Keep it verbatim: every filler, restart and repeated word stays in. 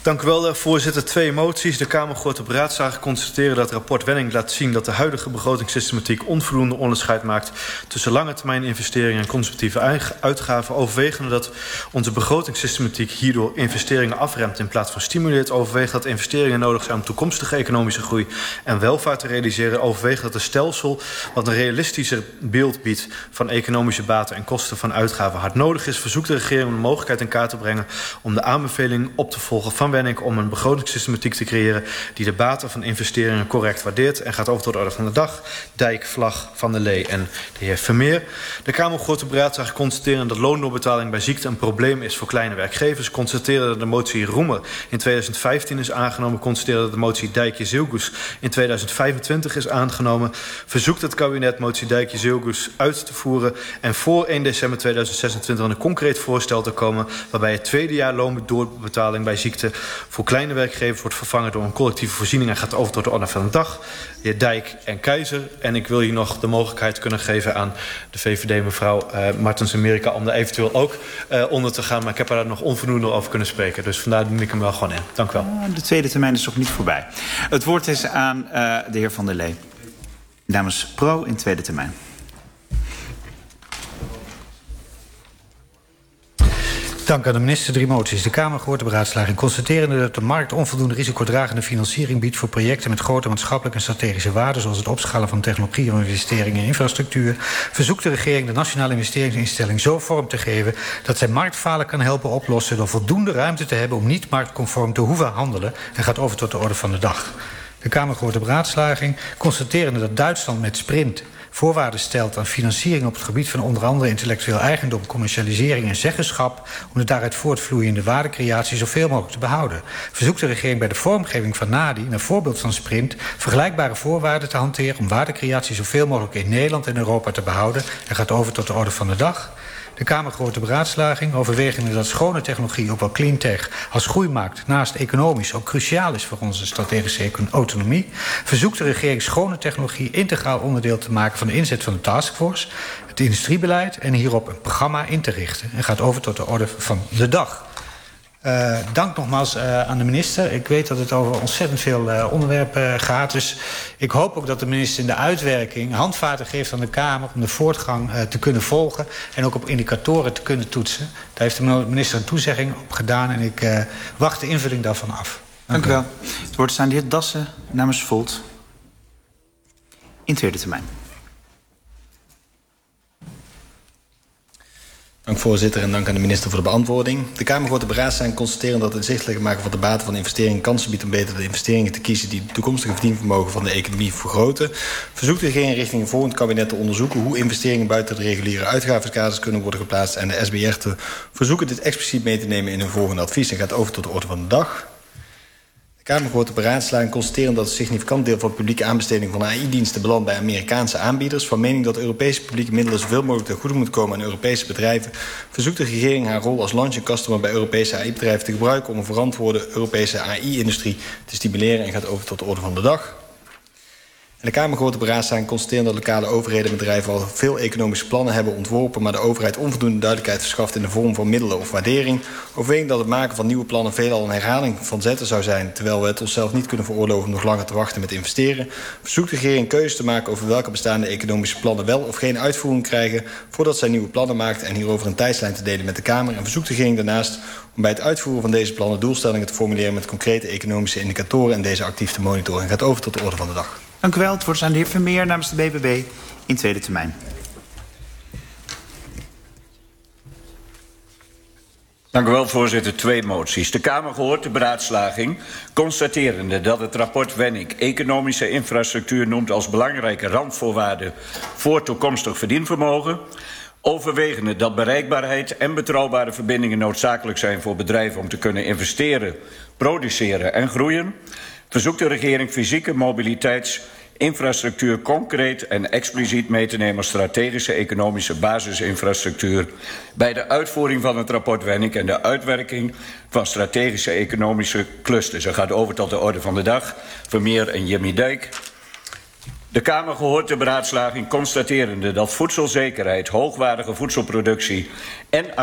Dank u wel, voorzitter. Twee moties. De Kamer hoort op beraadslaging constateren dat het rapport Wenning laat zien dat de huidige begrotingssystematiek onvoldoende onderscheid maakt tussen lange termijn investeringen en conservatieve uitgaven. Overwegende dat onze begrotingssystematiek hierdoor investeringen afremt in plaats van stimuleert. Overweegt dat investeringen nodig zijn om toekomstige economische groei en welvaart te realiseren. Overweegt dat een stelsel wat een realistischer beeld biedt van economische baten en kosten van uitgaven hard nodig is. Verzoekt de regering om de mogelijkheid in kaart te brengen om de aanbeveling op te volgen van Wenning om een begrotingssystematiek te creëren die de baten van investeringen correct waardeert. En gaat over tot de orde van de dag. Dijk, Vlag, Van der Lee en de heer Vermeer. De Kamer hoort op beraadslaging constateren dat loondoorbetaling bij ziekte een probleem is voor kleine werkgevers. Constateren dat de motie Roemer in tweeduizend vijftien is aangenomen. Constateren dat de motie Dijkje-Zeilgoes in tweeduizend vijfentwintig is aangenomen. Verzoekt het kabinet motie Dijkje-Zeilgoes uit te voeren en voor één december tweeduizend zesentwintig een concreet voorstel te komen waarbij het tweede jaar loondoorbetaling bij ziekte voor kleine werkgevers wordt vervangen door een collectieve voorziening en gaat over tot de orde van de dag. De heer Dijk en Keizer. En ik wil hier nog de mogelijkheid kunnen geven aan de V V D mevrouw uh, Martens-Amerika om daar eventueel ook uh, onder te gaan. Maar ik heb er daar nog onvoldoende over kunnen spreken. Dus vandaar doe ik hem wel gewoon in. Dank u wel. De tweede termijn is nog niet voorbij. Het woord is aan uh, de heer Van der Lee. Namens Pro in tweede termijn. Dank aan de minister. Drie moties. De Kamer gehoord de beraadslaging constaterende dat de markt onvoldoende risicodragende financiering biedt voor projecten met grote maatschappelijke en strategische waarde, zoals het opschalen van technologie of investeringen in infrastructuur, verzoekt de regering de Nationale Investeringsinstelling zo vorm te geven dat zij marktfalen kan helpen oplossen door voldoende ruimte te hebben om niet marktconform te hoeven handelen en gaat over tot de orde van de dag. De Kamer gehoord de beraadslaging constaterende dat Duitsland met Sprint voorwaarden stelt aan financiering op het gebied van onder andere intellectueel eigendom, commercialisering en zeggenschap om de daaruit voortvloeiende waardecreatie zoveel mogelijk te behouden. Verzoekt de regering bij de vormgeving van NADI, naar voorbeeld van Sprint, vergelijkbare voorwaarden te hanteren om waardecreatie zoveel mogelijk in Nederland en Europa te behouden en gaat over tot de orde van de dag. De Kamer gehoord de beraadslaging, overwegende dat schone technologie, ook wel cleantech, als groeimarkt naast economisch ook cruciaal is voor onze strategische autonomie. Verzoekt de regering schone technologie integraal onderdeel te maken van de inzet van de taskforce, het industriebeleid en hierop een programma in te richten. En gaat over tot de orde van de dag. Uh, dank nogmaals uh, aan de minister. Ik weet dat het over ontzettend veel uh, onderwerpen gaat. Dus ik hoop ook dat de minister in de uitwerking handvaten geeft aan de Kamer om de voortgang uh, te kunnen volgen en ook op indicatoren te kunnen toetsen. Daar heeft de minister een toezegging op gedaan en ik uh, wacht de invulling daarvan af. Dank, Dank u wel. Het woord is aan de heer Dassen namens Volt in tweede termijn. Dank voorzitter en dank aan de minister voor de beantwoording. De Kamer hoort de beraadslaging constateren dat het inzichtelijker maken van de baten van investeringen kansen biedt om beter de investeringen te kiezen die het toekomstige verdienvermogen van de economie vergroten. Verzoekt de regering richting een volgend kabinet te onderzoeken hoe investeringen buiten de reguliere uitgavenkaders kunnen worden geplaatst en de S B R te verzoeken dit expliciet mee te nemen in hun volgende advies en gaat over tot de orde van de dag. De Kamer hoort de beraadslaging constateren dat een significant deel van de publieke aanbesteding van A I-diensten belandt bij Amerikaanse aanbieders. Van mening dat Europese publieke middelen zoveel mogelijk ten goede moeten komen aan Europese bedrijven, verzoekt de regering haar rol als launching customer bij Europese A I-bedrijven te gebruiken om een verantwoorde Europese A I-industrie te stimuleren en gaat over tot de orde van de dag. En de Kamer gehoord de beraadslaging constateren dat lokale overheden en bedrijven al veel economische plannen hebben ontworpen, maar de overheid onvoldoende duidelijkheid verschaft in de vorm van middelen of waardering. Overweging dat het maken van nieuwe plannen veelal een herhaling van zetten zou zijn, terwijl we het onszelf niet kunnen veroorloven om nog langer te wachten met investeren. Verzoekt de regering keuze te maken over welke bestaande economische plannen wel of geen uitvoering krijgen voordat zij nieuwe plannen maakt en hierover een tijdslijn te delen met de Kamer. En verzoekt de regering daarnaast om bij het uitvoeren van deze plannen doelstellingen te formuleren met concrete economische indicatoren en deze actief te monitoren. En gaat over tot de orde van de dag. Dank u wel. Het woord is aan de heer Vermeer namens de B B B in tweede termijn. Dank u wel, voorzitter. Twee moties. De Kamer gehoord de beraadslaging, constaterende dat het rapport Wenning economische infrastructuur noemt als belangrijke randvoorwaarde voor toekomstig verdienvermogen. Overwegende dat bereikbaarheid en betrouwbare verbindingen noodzakelijk zijn voor bedrijven om te kunnen investeren, produceren en groeien. Verzoekt de regering fysieke mobiliteitsinfrastructuur concreet en expliciet mee te nemen als strategische economische basisinfrastructuur bij de uitvoering van het rapport Wenning en de uitwerking van strategische economische clusters. Dat gaat over tot de orde van de dag. Vermeer en Jimmy Dijk. De Kamer gehoord de beraadslaging constaterende dat voedselzekerheid, hoogwaardige voedselproductie en